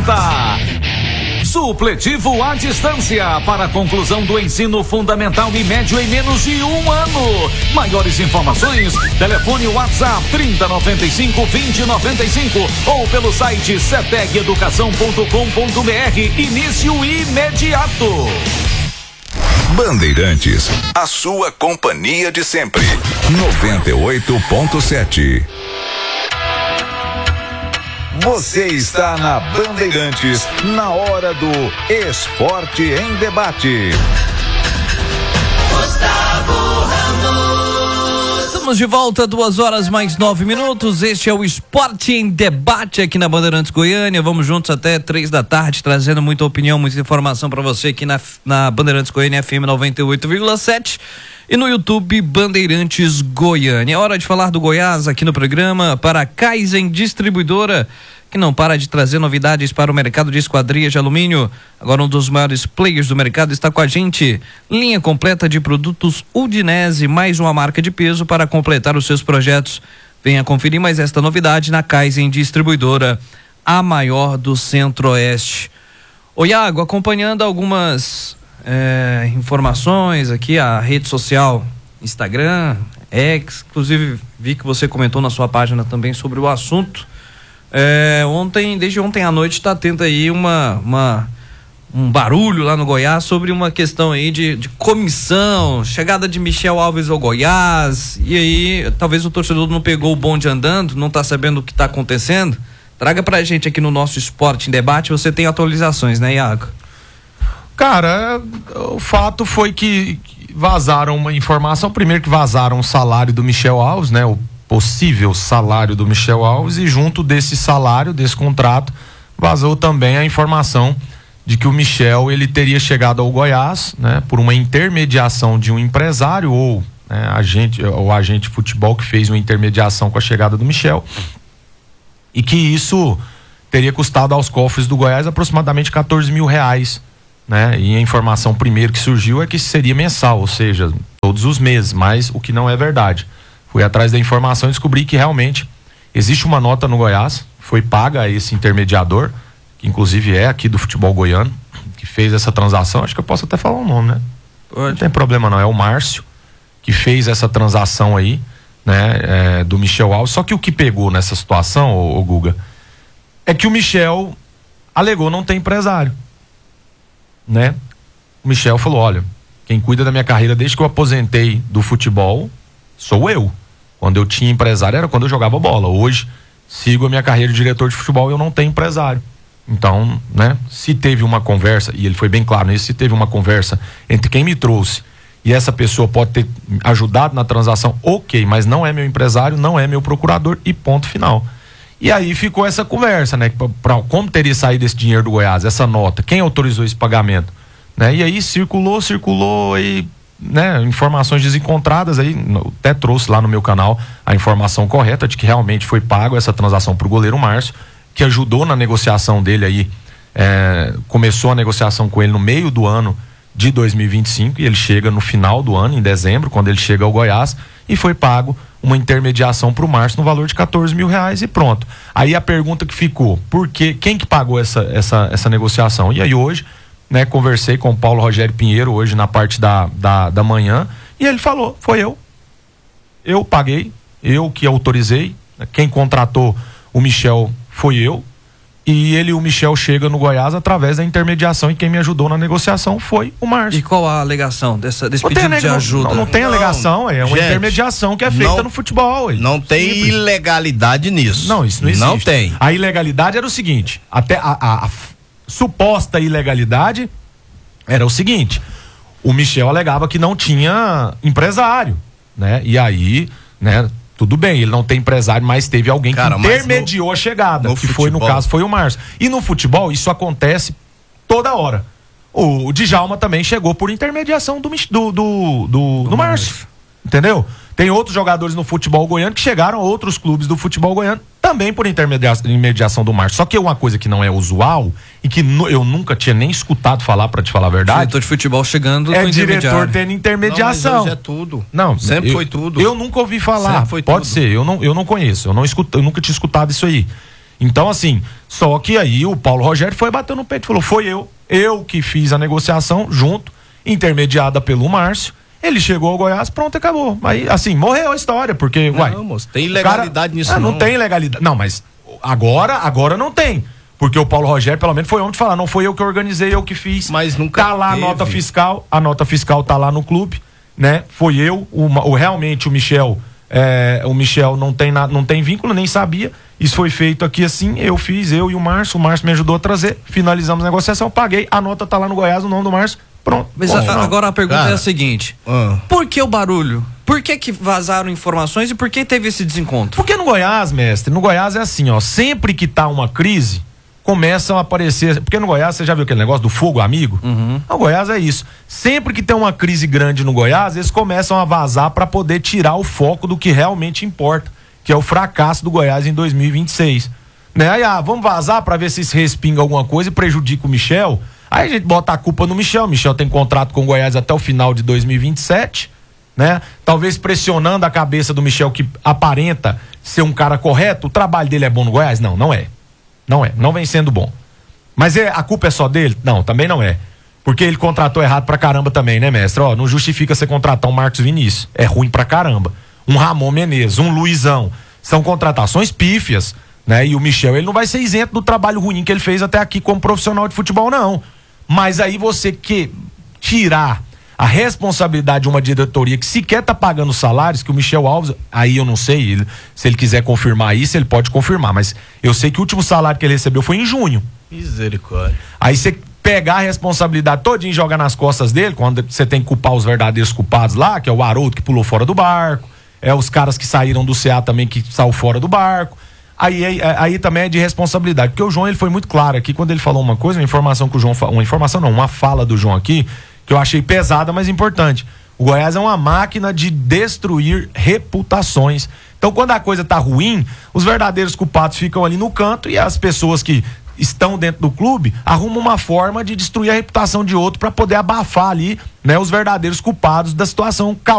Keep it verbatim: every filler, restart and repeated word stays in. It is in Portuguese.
apresenta Supletivo à Distância para a conclusão do ensino fundamental e médio em menos de um ano. Maiores informações, telefone WhatsApp trinta, noventa e cinco, vinte, noventa e cinco ou pelo site ceteg educação ponto com ponto br. Início imediato. Bandeirantes, a sua companhia de sempre. noventa e oito ponto sete. Você está na Bandeirantes, na hora do Esporte em Debate. Gustavo Ramos. Estamos de volta, duas horas mais nove minutos. Este é o Esporte em Debate aqui na Bandeirantes Goiânia. Vamos juntos até três da tarde, trazendo muita opinião, muita informação para você aqui na, na Bandeirantes Goiânia F M noventa e oito vírgula sete. E no YouTube Bandeirantes Goiânia. É hora de falar do Goiás aqui no programa para a Kaizen Distribuidora, que não para de trazer novidades para o mercado de esquadrias de alumínio. Agora um dos maiores players do mercado está com a gente. Linha completa de produtos Udinese, mais uma marca de peso para completar os seus projetos. Venha conferir mais esta novidade na Kaizen Distribuidora, a maior do Centro-Oeste. Ô Iago, acompanhando algumas É, informações aqui, a rede social Instagram, X, inclusive vi que você comentou na sua página também sobre o assunto. É, ontem, desde ontem à noite está tendo aí uma, uma, um barulho lá no Goiás sobre uma questão aí de, de comissão, chegada de Michel Alves ao Goiás, e aí talvez o torcedor não pegou o bonde andando, não está sabendo o que está acontecendo. Traga pra gente aqui no nosso Esporte em Debate, você tem atualizações, né, Iago? Cara, o fato foi que vazaram uma informação, primeiro que vazaram o salário do Michel Alves, né, o possível salário do Michel Alves, e junto desse salário, desse contrato, vazou também a informação de que o Michel, ele teria chegado ao Goiás, né, por uma intermediação de um empresário ou, né, agente, ou agente de futebol que fez uma intermediação com a chegada do Michel, e que isso teria custado aos cofres do Goiás aproximadamente quatorze mil reais. Né? E a informação primeiro que surgiu é que seria mensal, ou seja, todos os meses, mas o que não é verdade. Fui atrás da informação e descobri que realmente existe uma nota no Goiás, foi paga a esse intermediador, que inclusive é aqui do futebol goiano, que fez essa transação. Acho que eu posso até falar o nome, né? Pode. Não tem problema não, é o Márcio que fez essa transação aí, né? É, do Michel Alves. Só que o que pegou nessa situação, ô, ô Guga, é que o Michel alegou não ter empresário, né? O Michel falou: olha, quem cuida da minha carreira desde que eu aposentei do futebol sou eu. Quando eu tinha empresário era quando eu jogava bola. Hoje sigo a minha carreira de diretor de futebol e eu não tenho empresário. Então, né, se teve uma conversa, e ele foi bem claro nisso, se teve uma conversa entre quem me trouxe e essa pessoa pode ter ajudado na transação, ok, mas não é meu empresário, não é meu procurador, e ponto final. E aí ficou essa conversa, né? Pra, pra, como teria saído esse dinheiro do Goiás, essa nota, quem autorizou esse pagamento, né? E aí circulou, circulou aí, né? Informações desencontradas aí, até trouxe lá no meu canal a informação correta de que realmente foi pago essa transação pro goleiro Márcio, que ajudou na negociação dele aí, é, começou a negociação com ele no meio do ano de dois mil e vinte e cinco e ele chega no final do ano, em dezembro, quando ele chega ao Goiás, e foi pago uma intermediação para o Márcio no valor de quatorze mil reais e pronto. Aí a pergunta que ficou: por que, quem que pagou essa, essa, essa negociação? E aí hoje, né, conversei com o Paulo Rogério Pinheiro hoje na parte da, da, da manhã, e ele falou: foi eu. Eu paguei, eu que autorizei, quem contratou o Michel foi eu, e ele, o Michel, chega no Goiás através da intermediação, e quem me ajudou na negociação foi o Márcio. E qual a alegação dessa, desse pedido neg- de ajuda? Não, não tem alegação, é uma gente, intermediação que é feita não, no futebol. Ué. Não tem Simples. ilegalidade nisso. Não, isso não existe. Não tem. A ilegalidade era o seguinte, até a, a, a, a suposta ilegalidade era o seguinte: o Michel alegava que não tinha empresário, né? E aí, né, tudo bem, ele não tem empresário, mas teve alguém Cara, que intermediou no, a chegada, que futebol. foi, no caso, foi o Márcio. E no futebol, isso acontece toda hora. O, o Djalma também chegou por intermediação do, do, do, do, do Márcio. Entendeu? Tem outros jogadores no futebol goiano que chegaram a outros clubes do futebol goiano também por intermediação do Márcio. Só que uma coisa que não é usual e que no, eu nunca tinha nem escutado falar, pra te falar a verdade. Diretor de futebol chegando é diretor tendo intermediação. Não, mas hoje é tudo. Não, sempre eu, foi tudo. Eu nunca ouvi falar. Sempre foi Pode tudo. ser. Eu não, eu não conheço. Eu não escuto, eu nunca tinha escutado isso aí. Então, assim, só que aí o Paulo Rogério foi bater no peito e falou: foi eu, eu que fiz a negociação junto, intermediada pelo Márcio. Ele chegou ao Goiás, pronto, acabou. Aí, assim, morreu a história, porque, não, uai. moço, tem legalidade cara, nisso, ah, não. Não tem legalidade. Não, mas agora, agora não tem. Porque o Paulo Rogério, pelo menos, foi ontem falar, não foi eu que organizei, eu que fiz. Mas nunca Tá lá teve. a nota fiscal, a nota fiscal tá lá no clube, né? Foi eu, o, o realmente o Michel, é, o Michel não tem, na, não tem vínculo, nem sabia. Isso foi feito aqui assim, eu fiz, eu e o Márcio, o Márcio me ajudou a trazer, finalizamos a negociação, paguei, a nota tá lá no Goiás, o nome do Márcio, pronto. Mas Bom, a, não. agora a pergunta Cara, é a seguinte: ah. por que o barulho? Por que que vazaram informações e por que teve esse desencontro? Porque no Goiás, mestre, no Goiás é assim, ó, sempre que tá uma crise, começam a aparecer, porque no Goiás, você já viu aquele negócio do fogo amigo? Uhum. No Goiás é isso. Sempre que tem uma crise grande no Goiás, eles começam a vazar para poder tirar o foco do que realmente importa, que é o fracasso do Goiás em dois mil e vinte e seis. Né? Aí, ah, vamos vazar para ver se se respinga alguma coisa e prejudica o Michel. Aí a gente bota a culpa no Michel. O Michel tem contrato com o Goiás até o final de dois mil e vinte e sete, né? Talvez pressionando a cabeça do Michel, que aparenta ser um cara correto. O trabalho dele é bom no Goiás? Não, não é. Não é, não vem sendo bom. Mas é, a culpa é só dele? Não, também não é. Porque ele contratou errado pra caramba também, né, mestre? Ó, não justifica você contratar um Marcos Vinícius. É ruim pra caramba. Um Ramon Menezes, um Luizão. São contratações pífias, né? E o Michel, ele não vai ser isento do trabalho ruim que ele fez até aqui como profissional de futebol, não. Mas aí você que tirar a responsabilidade de uma diretoria que sequer tá pagando salários, que o Michel Alves, aí eu não sei, ele, se ele quiser confirmar isso, ele pode confirmar, mas eu sei que o último salário que ele recebeu foi em junho. Misericórdia. Aí você pegar a responsabilidade todinha e jogar nas costas dele, quando você tem que culpar os verdadeiros culpados lá, que é o Haroldo que pulou fora do barco, é os caras que saíram do C A também que saiu fora do barco. Aí, aí, aí também é de responsabilidade, porque o João, ele foi muito claro aqui quando ele falou uma coisa, uma informação que o João, uma informação não, uma fala do João aqui, que eu achei pesada, mas importante. O Goiás é uma máquina de destruir reputações. Então, quando a coisa tá ruim, os verdadeiros culpados ficam ali no canto e as pessoas que estão dentro do clube arrumam uma forma de destruir a reputação de outro para poder abafar ali, né, os verdadeiros culpados da situação